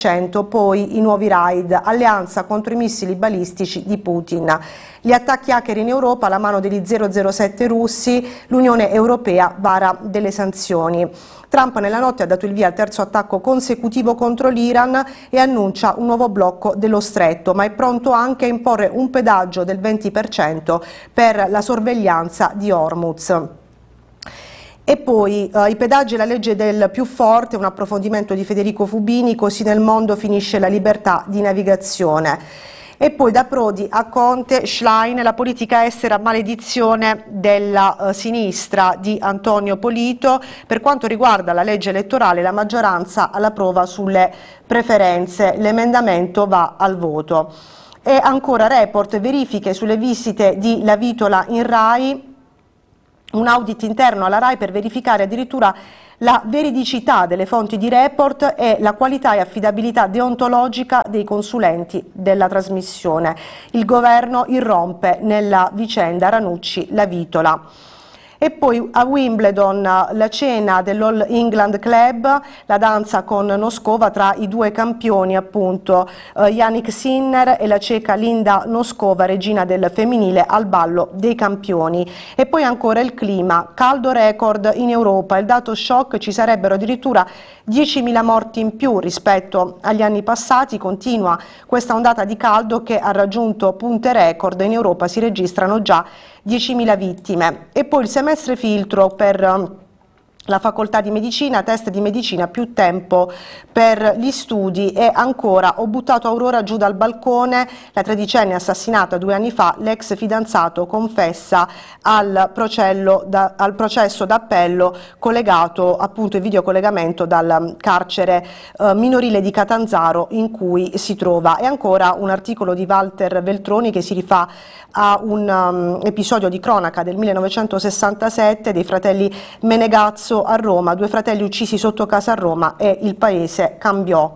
Poi i nuovi raid, alleanza contro i missili balistici di Putin. Gli attacchi hacker in Europa, la mano degli 007 russi, l'Unione Europea vara delle sanzioni. Trump nella notte ha dato il via al terzo attacco consecutivo contro l'Iran e annuncia un nuovo blocco dello stretto, ma è pronto anche a imporre un pedaggio del 20% per la sorveglianza di Hormuz. E poi i pedaggi e la legge del più forte, un approfondimento di Federico Fubini, così nel mondo finisce la libertà di navigazione. E poi da Prodi a Conte, Schlein, la politica estera maledizione della sinistra di Antonio Polito. Per quanto riguarda la legge elettorale, la maggioranza alla prova sulle preferenze, l'emendamento va al voto. E ancora Report, verifiche sulle visite di Lavitola in Rai. Un audit interno alla RAI per verificare addirittura la veridicità delle fonti di Report e la qualità e affidabilità deontologica dei consulenti della trasmissione. Il governo irrompe nella vicenda Ranucci-Lavitola. E poi a Wimbledon la cena dell'All England Club, la danza con Noskova tra i due campioni, appunto Jannik Sinner e la ceca Linda Noskova, regina del femminile, al ballo dei campioni. E poi ancora il clima, caldo record in Europa, il dato shock, ci sarebbero addirittura 10.000 morti in più rispetto agli anni passati, continua questa ondata di caldo che ha raggiunto punte record, in Europa si registrano già 10.000 vittime. E poi il semestre filtro per la facoltà di medicina, test di medicina, più tempo per gli studi. E ancora, ho buttato Aurora giù dal balcone, la tredicenne assassinata 2 anni fa, l'ex fidanzato confessa al processo d'appello collegato, appunto il videocollegamento dal carcere minorile di Catanzaro in cui si trova. E ancora un articolo di Walter Veltroni che si rifà a un episodio di cronaca del 1967 dei fratelli Menegazzo a Roma, 2 fratelli uccisi sotto casa a Roma e il paese cambiò.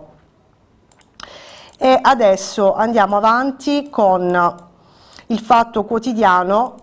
E adesso andiamo avanti con il Fatto Quotidiano.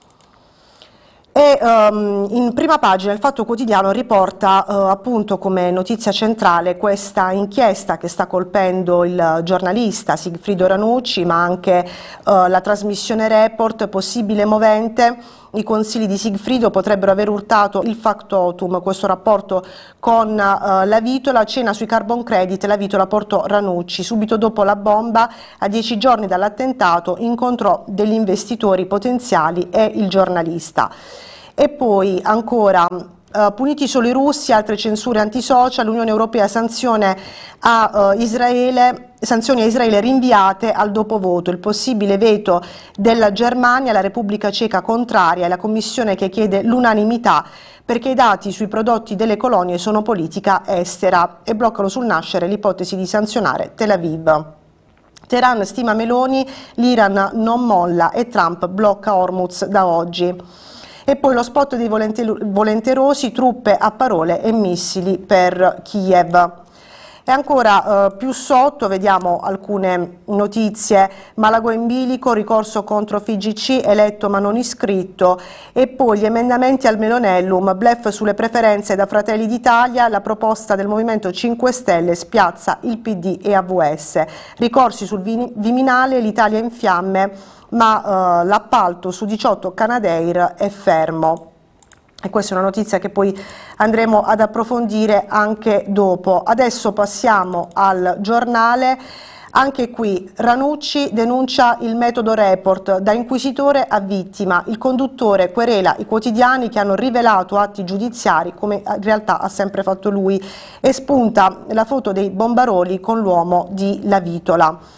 E in prima pagina il Fatto Quotidiano riporta appunto come notizia centrale questa inchiesta che sta colpendo il giornalista Sigfrido Ranucci, ma anche la trasmissione Report, possibile movente. I consigli di Sigfrido potrebbero aver urtato il factotum, questo rapporto con Lavitola, cena sui carbon credit, Lavitola portò Ranucci, subito dopo la bomba, a 10 giorni dall'attentato, incontrò degli investitori potenziali e il giornalista. E poi ancora puniti solo i russi, altre censure antisocial, l'Unione Europea sanzioni a Israele rinviate al dopovoto, il possibile veto della Germania, la Repubblica Ceca contraria e la Commissione che chiede l'unanimità perché i dati sui prodotti delle colonie sono politica estera e bloccano sul nascere l'ipotesi di sanzionare Tel Aviv. Teheran stima Meloni, l'Iran non molla e Trump blocca Hormuz da oggi. E poi lo spot dei volenterosi, truppe a parole e missili per Kiev. E ancora più sotto vediamo alcune notizie: Malago in bilico, ricorso contro FIGC, eletto ma non iscritto. E poi gli emendamenti al Melonellum, bluff sulle preferenze da Fratelli d'Italia, la proposta del Movimento 5 Stelle spiazza il PD e AVS, ricorsi sul Viminale, l'Italia in fiamme, ma l'appalto su 18 Canadair è fermo. E questa è una notizia che poi andremo ad approfondire anche dopo. Adesso passiamo al Giornale. Anche qui Ranucci denuncia il metodo Report, da inquisitore a vittima. Il conduttore querela i quotidiani che hanno rivelato atti giudiziari, come in realtà ha sempre fatto lui, e spunta la foto dei bombaroli con l'uomo di Lavitola.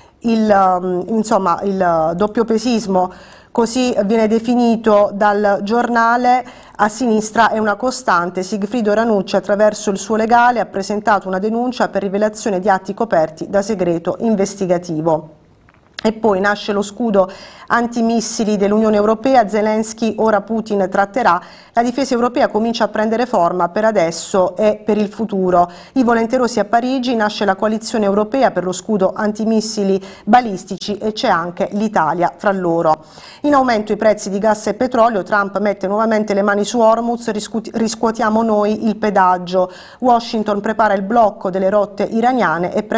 Il doppiopesismo, così viene definito dal Giornale, a sinistra è una costante. Sigfrido Ranucci, attraverso il suo legale, ha presentato una denuncia per rivelazione di atti coperti da segreto investigativo. E poi nasce lo scudo antimissili dell'Unione Europea, Zelensky, ora Putin tratterà, la difesa europea comincia a prendere forma per adesso e per il futuro. I volenterosi a Parigi, nasce la coalizione europea per lo scudo antimissili balistici e c'è anche l'Italia fra loro. In aumento i prezzi di gas e petrolio, Trump mette nuovamente le mani su Hormuz, riscuotiamo noi il pedaggio. Washington prepara il blocco delle rotte iraniane e